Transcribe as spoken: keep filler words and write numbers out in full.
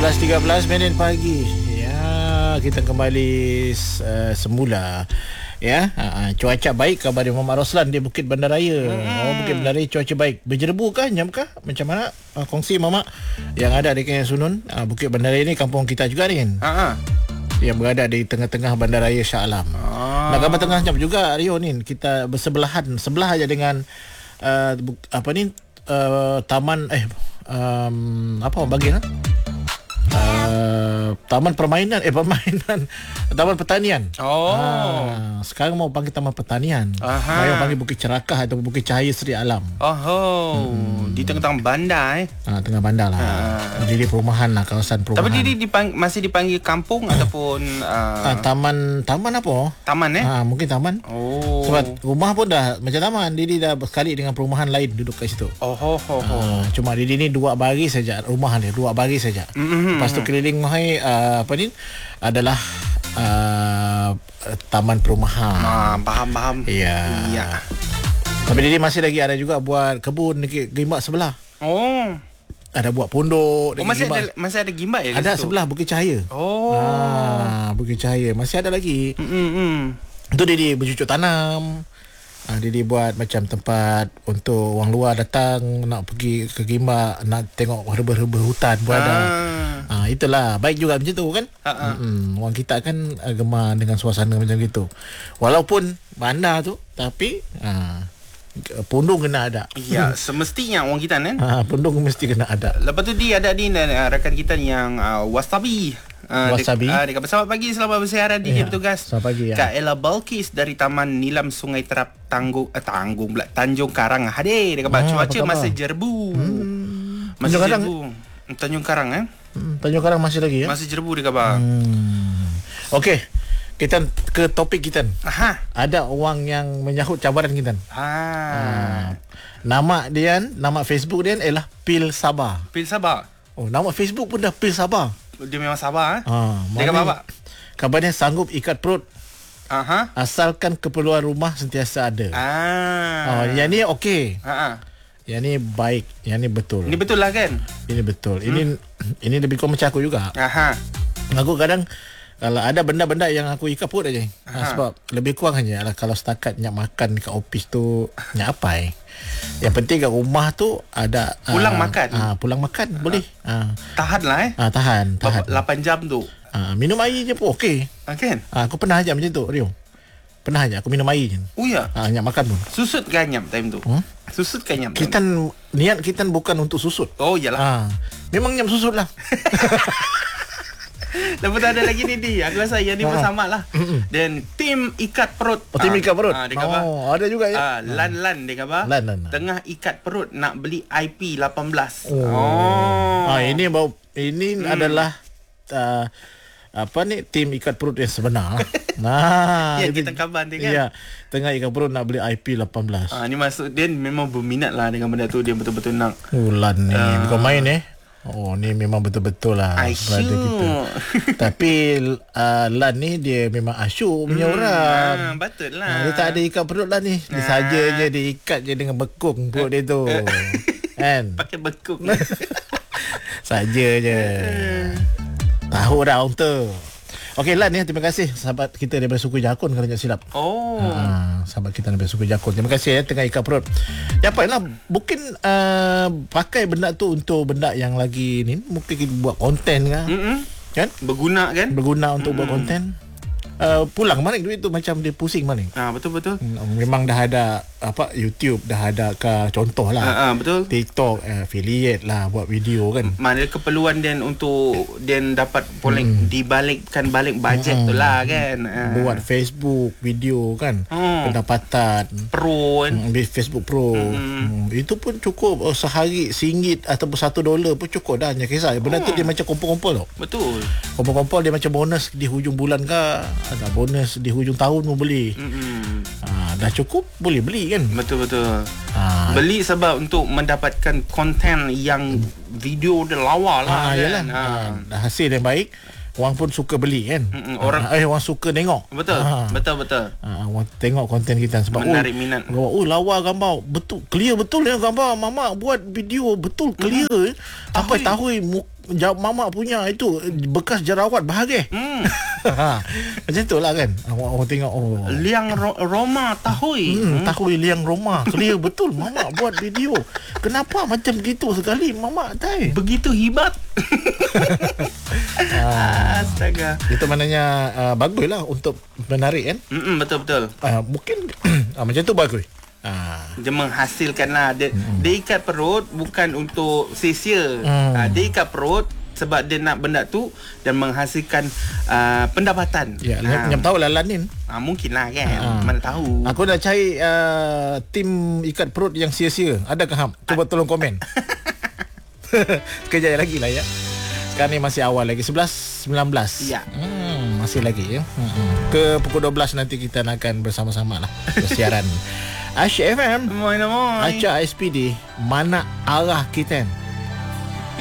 sebelas tiga belas minit pagi. Ya, kita kembali uh, semula. Ya, uh, cuaca baik kabar Muhammad Roslan di Bukit Bandaraya. Hmm. Oh, Bukit Bandaraya cuaca baik. Berjerebu kah, nyam kah? Macam mana? Uh, kongsi Mama yang ada di Kenyang Sunun. Uh, Bukit Bandaraya ni kampung kita juga ni kan. Ha. Yang berada di tengah-tengah Bandaraya Shah Alam. Ah. Nak gambar tengah jam juga Rio ni. Kita bersebelahan, sebelah aja dengan uh, apa ni? Uh, taman eh um, apa orang bagi lah? Uh, taman permainan eh permainan taman pertanian. Oh. Ha, sekarang mau panggil taman pertanian. Mau panggil Bukit Cerakah atau Bukit Cahaya Seri Alam. Oh. Hmm. Di tengah-tengah bandar eh. Ha, tengah bandar lah. Ha. Jadi perumahan lah, kawasan perumahan. Tapi dia dipang- masih dipanggil kampung ataupun uh... ha, taman taman apa? Taman eh? Ha, mungkin taman. Oh. Sebab rumah pun dah macam taman. Didi dah berkali dengan perumahan lain duduk kat situ. Oh. oh, oh, oh. Ha, cuma Didi ni dua baris saja rumah dia, dua baris saja. Mm-hmm. Lepas tu keliling mahai uh, apa ni adalah uh, taman perumahan. Ah, faham faham. Ya. Ya. Tapi dia masih lagi ada juga buat kebun dekat Gimbak sebelah. Oh. Ada buat pondok. Oh, masih Gimbak. ada masih ada Gimbak ya? Ada sebelah Bukit Cahaya. Oh. Ah, Bukit Cahaya masih ada lagi. Hmm. Itu dia, dia bercucuk tanam. Ha, dia, dia buat macam tempat untuk orang luar datang nak pergi ke Gimbak, nak tengok herba-herba hutan pun ada. Ha, itulah baik juga macam tu kan. Hmm, orang kita kan uh, gemar dengan suasana macam gitu. Walaupun bandar tu, tapi ha, pondok kena ada. Ya, semestinya orang kita kan. Ha, pondok mesti kena ada. Lepas tu dia ada di uh, rakan kita yang uh, Wasabi. Uh, Wasabi. Dek, uh, dekat selamat pagi, selamat bersiaran di ya, bertugas. Selamat pagi ya. Kak Ella Balkis dari Taman Nilam Sungai Terap Tanggung eh, Tanggung pula Tanjung Karang hadir dekat ah, cuaca masih jerbu. Hmm. Masih Tanjung jerbu. Karang. Tanjung Karang eh. Hmm, Tanjung Karang masih lagi ya. Masih jerbu dekat bang. Hmm. Okey. Kita ke topik kita. Aha. Ada orang yang menyahut cabaran kita. Ha. Ha. Nama dia, nama Facebook dia ialah Pil Sabah. Pil Sabah. Oh, nama Facebook pun dah Pil Sabah. Dia memang sabar eh. Ha, dia kata apa? Kabarnya sanggup ikat perut. Aha. Asalkan keperluan rumah sentiasa ada. Ah. Oh, yang ni okey. Ha. Yang ni baik, yang ni betul. Ini betul lah kan? Ini betul. Hmm. Ini ini lebih kurang macam aku juga. Aha. Aku kadang kalau ada benda-benda yang aku ikat perut aja. Ha, sebab lebih kurang hanya lah kalau setakat nak makan kat office tu nak apa eh. Yang penting kat rumah tu ada pulang uh, makan. Uh, pulang makan uh, boleh. Uh. Tahan lah eh. Uh, tahan, tahan. lapan jam tu. Uh, minum air je pun okey. Uh, kan? Uh, aku pernah aja macam tu, Rio. Pernah aja aku minum air je. Oh ya. Uh, nak makan pun. Susut ke nyam time tu? Hmm? Susut ke nyam? Kita niat kita bukan untuk susut. Oh iyalah. Uh, memang nyam susut lah. Lepas tu ada lagi ni di. Aku rasa yang ni pun sama lah. Dan tim ikat perut. Oh, tim ikat perut. Ha, oh, ada juga ya. Ha, lan-lan dia kata. Lan-lan. Tengah ikat perut nak beli I P lapan belas. Oh. oh. Ha, ini bau ini hmm. adalah uh, apa ni tim ikat perut yang sebenar. Nah, ya kita kabar ni kan. Ya. Tengah ikat perut nak beli I P lapan belas. Ha, ni maksud dia memang berminat lah dengan benda tu, dia betul-betul nak. Oh, lan ni. Uh, Bukan main eh. Oh, ni memang betul-betul lah brother kita. Tapi uh, Lan ni dia memang asyuk punya hmm, orang. Ah, betul lah. Ha, dia tak ada ikat perut lah ni. Dia ah. saja je dia ikat je dengan bekung perut dia tu. Kan? Pakai bekung. Saja je. Tahu dah orang tu. Okey Lan ya, terima kasih sahabat kita daripada suku Jakun kalau tak silap. Oh. Ha, sahabat kita daripada suku Jakun. Terima kasih ya tengah ikat perut. Ya apalah mungkin uh, pakai benda tu untuk benda yang lagi ni, mungkin kita buat konten kan. Mm-hmm. Kan? Berguna kan? Berguna untuk mm-hmm. buat konten. Uh, pulang maling duit tu macam dia pusing maling. Ah betul betul. Memang dah ada apa YouTube dah ada ke contoh lah. Ah, ah betul. TikTok uh, affiliate lah buat video kan. Mana keperluan dan untuk dan dapat boleh hmm. dibalikkan balik bajet hmm. tu lah kan. Ah. Buat Facebook video kan. Hmm. Pendapatan pro kan. Hmm, Facebook Pro. Hmm. Hmm. Itu pun cukup oh, sehari singgit ataupun satu dolar pun cukup dah. Jangan kisah. Benda hmm. tu dia macam kumpul-kumpul tau. Betul. Kumpul-kumpul dia macam bonus di hujung bulan ke. Ada bonus di hujung tahun pun boleh. Mm-hmm. Ha, dah cukup boleh beli kan. Betul-betul. Ha. Beli sebab untuk mendapatkan konten yang video dia lawa lah. Ha, kan? Ha. Ha. Dah hasil yang baik. Orang pun suka beli kan. Mm-mm, orang ha, eh orang suka tengok. Betul. Ha. Betul betul. Ha, orang tengok konten kita sebab menarik oh, minat. Oh lawa gambar betul clear betul ya gambar mama buat video betul clear. Mm-hmm. Sampai tahu Mamak punya itu bekas jerawat bahagia. Hmm. Macam tu lah kan. Orang tengok, oh, liang ro- Roma tahui. Hmm, hmm. Tahui liang Roma. Clear betul Mamak buat video. Kenapa macam gitu sekali Mamak tai? Begitu hebat. ah, Astaga. Itu maknanya uh, baguslah untuk menarik kan? Mm-mm, betul-betul. Uh, mungkin uh, macam tu bagus. Ah. Dia menghasilkanlah dia, hmm. dia ikat perut bukan untuk sia-sia. Hmm. Ah, dia ikat perut sebab dia nak benda tu dan menghasilkan uh, pendapatan. Ya, ah. Nyam tahu lah Lanin. Ah, mungkinlah kan. Ah. Mana tahu. Aku dah cari uh, tim ikat perut yang sia-sia. Adakah Ham? Cuba tolong komen. Sekejap lagi lah ya. Sekarang ni masih awal lagi, sebelas sembilan belas. Ya. Hmm, masih lagi ya. Hmm. Ke pukul dua belas nanti kita akan bersama-sama lah bersiaran. Aisyah F M, Moin moin. Aisyah S P D, mana arah kita?